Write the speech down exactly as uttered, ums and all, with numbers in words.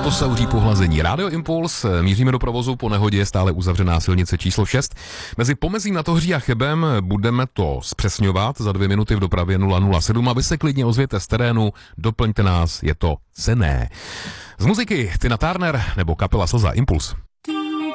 to sauří pohlazení. Rádio Impuls, míříme do provozu, po nehodě je stále uzavřená silnice číslo šest. Mezi Pomezím na Tohří a Chebem budeme to zpřesňovat za dvě minuty v dopravě nula nula sedm a vy se klidně ozvěte z terénu, doplňte nás, je to cenné. Z muziky Tina Turner nebo kapela Slza, Impuls.